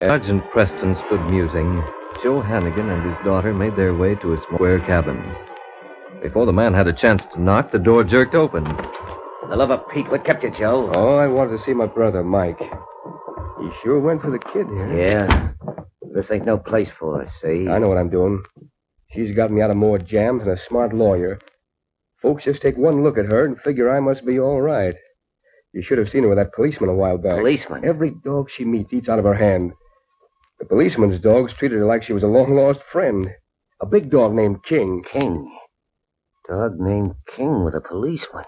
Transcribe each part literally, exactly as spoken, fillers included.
Sergeant Preston stood musing. Joe Hannigan and his daughter made their way to a square cabin. Before the man had a chance to knock, the door jerked open. The love of Pete, what kept you, Joe? Oh, I wanted to see my brother, Mike. He sure went for the kid here. Yeah. This ain't no place for us, see? I know what I'm doing. She's got me out of more jams than a smart lawyer. Folks just take one look at her and figure I must be all right. You should have seen her with that policeman a while back. Policeman? Every dog she meets eats out of her hand. The policeman's dogs treated her like she was a long-lost friend. A big dog named King. King? Dog named King with a policeman?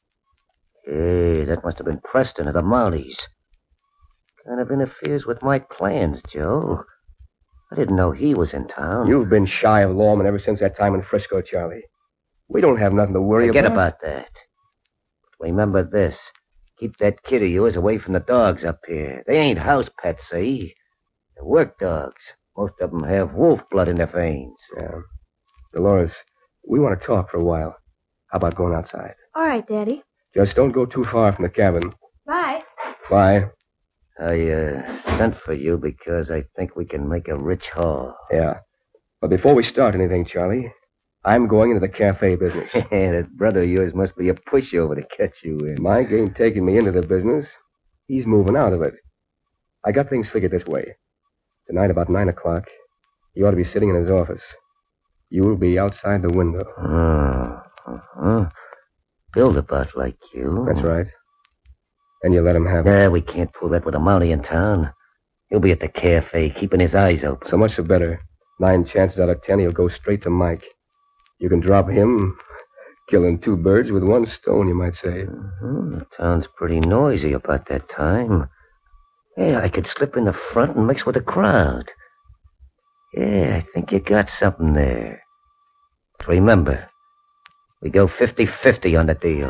Hey, that must have been Preston of the Mounties. Kind of interferes with my plans, Joe. I didn't know he was in town. You've been shy of lawmen ever since that time in Frisco, Charlie. We don't have nothing to worry Forget about. Forget about that. But remember this. Keep that kid of yours away from the dogs up here. They ain't house pets, see? They're work dogs. Most of them have wolf blood in their veins. Yeah. Dolores, we want to talk for a while. How about going outside? All right, Daddy. Just don't go too far from the cabin. Bye. Bye. I, uh, sent for you because I think we can make a rich haul. Yeah. But before we start anything, Charlie, I'm going into the cafe business. That brother of yours must be a pushover to catch you in. Mike ain't taking me into the business. He's moving out of it. I got things figured this way. Tonight, about nine o'clock, he ought to be sitting in his office. You'll be outside the window. Oh, uh-huh. Build about like you. That's right. And you let him have it. Yeah, we can't pull that with a Mountie in town. He'll be at the cafe, keeping his eyes open. So much the better. Nine chances out of ten, he'll go straight to Mike. You can drop him, killing two birds with one stone, you might say. Mm-hmm. The town's pretty noisy about that time. Yeah, I could slip in the front and mix with the crowd. Yeah, I think you got something there. But remember, we go fifty-fifty on the deal.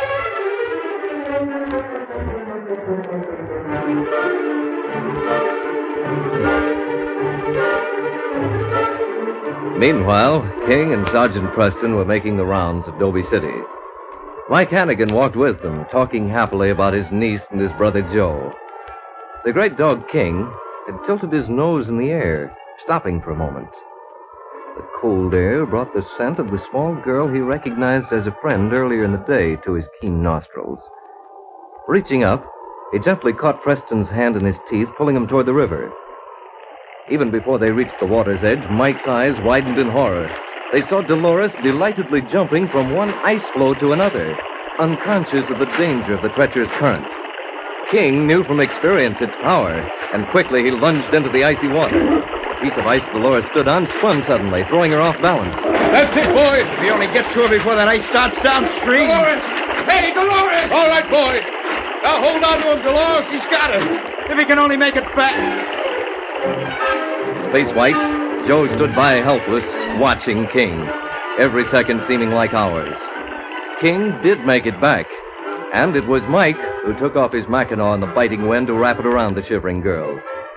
Meanwhile, King and Sergeant Preston were making the rounds of Dobie City. Mike Hannigan walked with them, talking happily about his niece and his brother Joe. The great dog King had tilted his nose in the air, stopping for a moment. The cold air brought the scent of the small girl he recognized as a friend earlier in the day to his keen nostrils. Reaching up, he gently caught Preston's hand in his teeth, pulling him toward the river. Even before they reached the water's edge, Mike's eyes widened in horror. They saw Dolores delightedly jumping from one ice floe to another, unconscious of the danger of the treacherous current. King knew from experience its power, and quickly he lunged into the icy water. The piece of ice Dolores stood on spun suddenly, throwing her off balance. That's it, boy. If he only gets to her before that ice starts downstream. Dolores! Hey, Dolores! All right, boy. Now hold on to him, Dolores. He's got her. If he can only make it back. His face white, Joe stood by helpless, watching King, every second seeming like hours. King did make it back, and it was Mike who took off his mackinaw in the biting wind to wrap it around the shivering girl.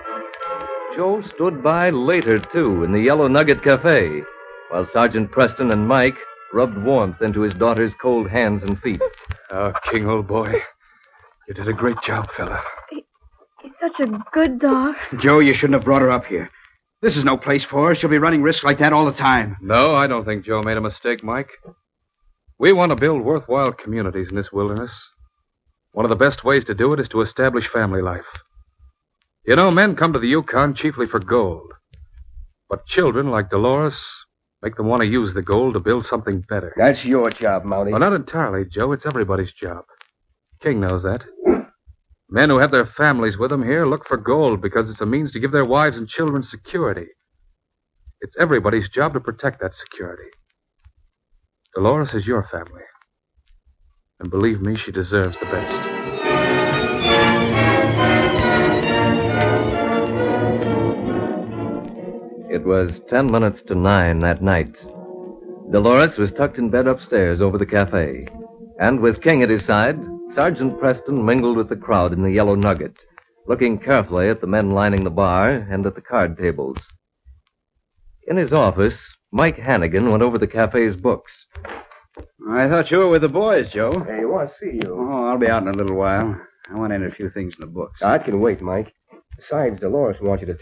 Joe stood by later, too, in the Yellow Nugget Cafe, while Sergeant Preston and Mike rubbed warmth into his daughter's cold hands and feet. Oh, King, old boy. You did a great job, fella. He, he's such a good dog. Joe, you shouldn't have brought her up here. This is no place for her. She'll be running risks like that all the time. No, I don't think Joe made a mistake, Mike. We want to build worthwhile communities in this wilderness. One of the best ways to do it is to establish family life. You know, men come to the Yukon chiefly for gold. But children like Dolores make them want to use the gold to build something better. That's your job, Mountie. Well, not entirely, Joe. It's everybody's job. King knows that. Men who have their families with them here look for gold because it's a means to give their wives and children security. It's everybody's job to protect that security. Dolores is your family. And believe me, she deserves the best. It was ten minutes to nine that night. Dolores was tucked in bed upstairs over the cafe. And with King at his side, Sergeant Preston mingled with the crowd in the Yellow Nugget, looking carefully at the men lining the bar and at the card tables. In his office, Mike Hannigan went over the cafe's books. I thought you were with the boys, Joe. Hey, you want to see you? Oh, I'll be out in a little while. I want to enter a few things in the books. I can wait, Mike. Besides, Dolores wants you to